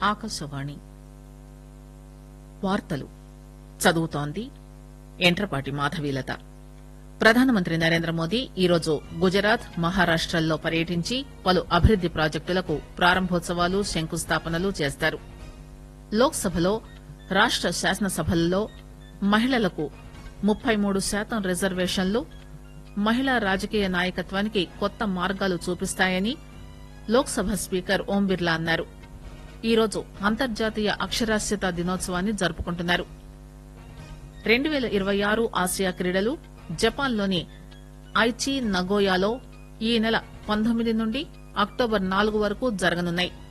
ఆకాశవాణి వార్తలు చదువుతోంది ఎంట్రపాటి మాధవీలత. ప్రధానమంత్రి నరేంద్రమోదీ ఈరోజు గుజరాత్, మహారాష్టల్లో పర్యటించి పలు అభివృద్ది ప్రాజెక్టులకు ప్రారంభోత్సవాలు, శంకుస్థాపనలు చేస్తారు. లోక్ సభలో, రాష్ట శాసనసభల్లో మహిళలకు 33% రిజర్వేషన్లు మహిళా రాజకీయ నాయకత్వానికి కొత్త మార్గాలు చూపిస్తాయని లోక్ సభ స్పీకర్ ఓం బిర్లా అన్నారు. ఈరోజు అంతర్జాతీయ అక్షరాస్యత దినోత్సవాన్ని జరుపుకుంటున్నారు. 2026 ఆసియా క్రీడలు జపాన్లోని ఐచి నగోయాలో ఈ నెల 19 నుండి అక్టోబర్ 4 వరకు జరగనున్నాయి.